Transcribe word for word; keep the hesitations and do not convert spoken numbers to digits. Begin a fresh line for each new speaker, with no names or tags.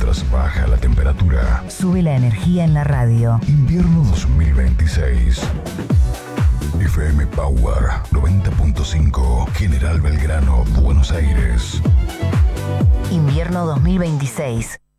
Mientras baja la temperatura,
sube la energía en la radio.
Invierno dos mil veintiséis. F M Power noventa punto cinco, General Belgrano, Buenos Aires.
Invierno dos mil veintiséis.